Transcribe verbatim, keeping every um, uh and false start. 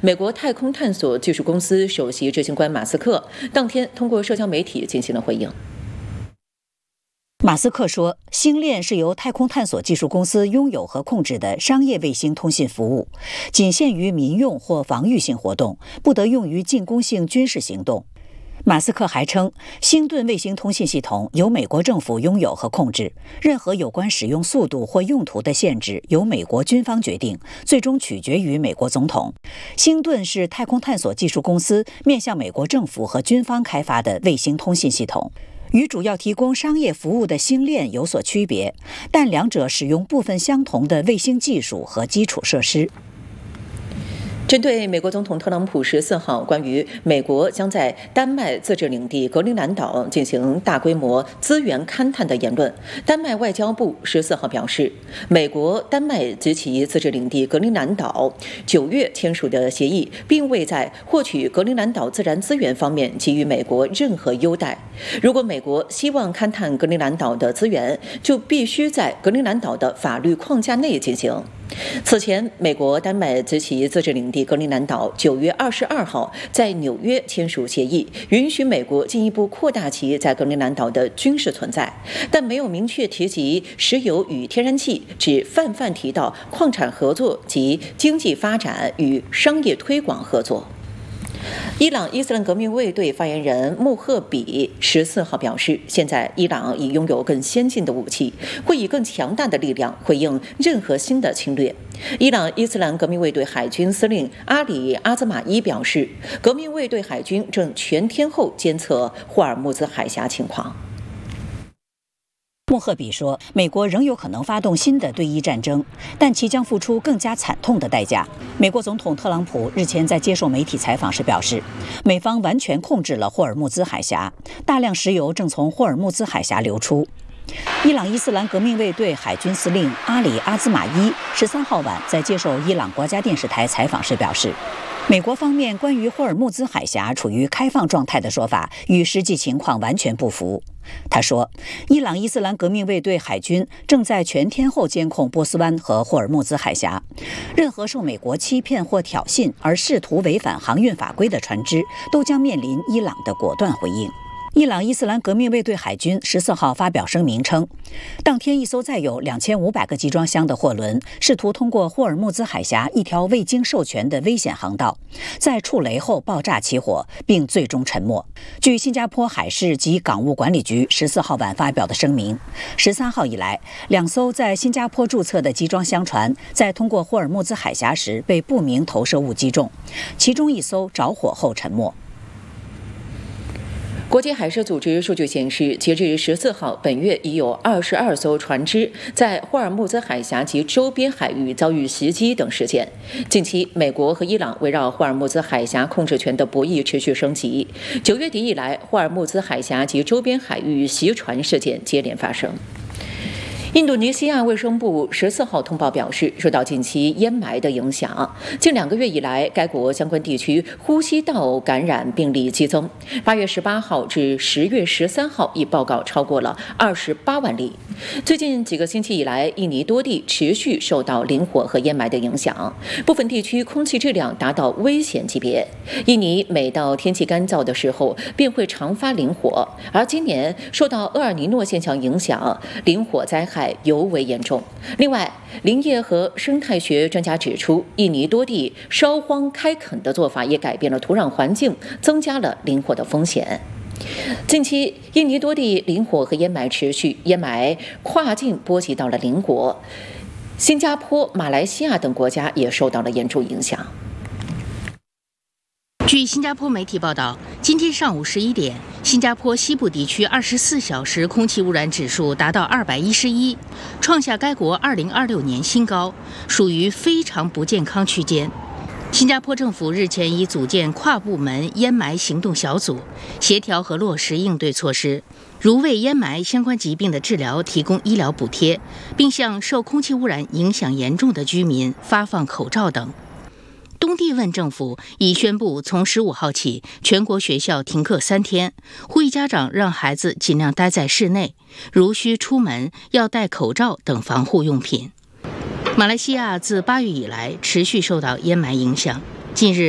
美国太空探索技术公司首席执行官马斯克当天通过社交媒体进行了回应。 马斯克说，星链是由太空探索技术公司拥有和控制的商业卫星通信服务，仅限于民用或防御性活动，不得用于进攻性军事行动。马斯克还称，星盾卫星通信系统由美国政府拥有和控制，任何有关使用速度或用途的限制由美国军方决定，最终取决于美国总统。星盾是太空探索技术公司面向美国政府和军方开发的卫星通信系统，与主要提供商业服务的星链有所区别，但两者使用部分相同的卫星技术和基础设施。 针对美国总统特朗普十四号关于美国将在丹麦自治领地格陵兰岛进行大规模资源勘探的言论，丹麦外交部十四号表示，美国、丹麦及其自治领地格陵兰岛九月签署的协议，并未在获取格陵兰岛自然资源方面给予美国任何优待。如果美国希望勘探格陵兰岛的资源，就必须在格陵兰岛的法律框架内进行。此前，美国、丹麦及其自治领地格陵兰岛九月二十二号在纽约签署协议，允许美国进一步扩大其在格陵兰岛的军事存在，但没有明确提及石油与天然气，只泛泛提到矿产合作及经济发展与商业推广合作。伊朗伊斯兰革命卫队发言人穆赫比十四号表示，现在伊朗已拥有更先进的武器，会以更强大的力量回应任何新的侵略。伊朗伊斯兰革命卫队海军司令阿里阿兹马伊表示，革命卫队海军正全天候监测霍尔木兹海峡情况。 穆赫比说，美国仍有可能发动新的对伊战争，但其将付出更加惨痛的代价。美国总统特朗普日前在接受媒体采访时表示，美方完全控制了霍尔木兹海峡，大量石油正从霍尔木兹海峡流出。伊朗伊斯兰革命卫队海军司令阿里阿兹马伊十三号晚在接受伊朗国家电视台采访时表示，美国方面关于霍尔木兹海峡处于开放状态的说法与实际情况完全不符。他说，伊朗伊斯兰革命卫队海军正在全天候监控波斯湾和霍尔木兹海峡，任何受美国欺骗或挑衅而试图违反航运法规的船只都将面临伊朗的果断回应。伊朗伊斯兰革命卫队海军十四号发表声明称，当天一艘载有两千五百个集装箱的货轮试图通过霍尔木兹海峡一条未经授权的危险航道，在触雷后爆炸起火，并最终沉没。据新加坡海事及港务管理局十四号晚发表的声明，十三号以来，两艘在新加坡注册的集装箱船在通过霍尔木兹海峡时被不明投射物击中，其中一艘着火后沉没。 国际海事组织数据显示，截至十四号，本月已有二十二艘船只在霍尔木兹海峡及周边海域遭遇袭击等事件。近期，美国和伊朗围绕霍尔木兹海峡控制权的博弈持续升级。九月底以来，霍尔木兹海峡及周边海域袭船事件接连发生。印度尼西亚卫生部十四号通报表示，受到近期烟霾的影响，近两个月以来，该国相关地区呼吸道感染病例激增。八月十八号至十月十三号，已报告超过了二十八万例。最近几个星期以来，印尼多地持续受到林火和烟霾的影响，部分地区空气质量达到危险级别。印尼每到天气干燥的时候，便会常发林火，而今年受到厄尔尼诺现象影响，林火灾害尤为严重。另外，林业和生态学专家指出，印尼多地烧荒开垦的做法也改变了土壤环境，增加了林火的风险。近期，印尼多地林火和烟霾持续，烟霾跨境波及到了邻国，新加坡、马来西亚等国家也受到了严重影响。 据新加坡媒体报道，今天上午十一点，新加坡西部地区二十四小时空气污染指数达到二百一十一，创下该国二零二六年新高，属于非常不健康区间。新加坡政府日前已组建跨部门烟霾行动小组，协调和落实应对措施，如为烟霾相关疾病的治疗提供医疗补贴，并向受空气污染影响严重的居民发放口罩等。东帝汶政府已宣布，从十五号起，全国学校停课三天，呼吁家长让孩子尽量待在室内，如需出门要戴口罩等防护用品。马来西亚自八月以来持续受到烟霾影响，近日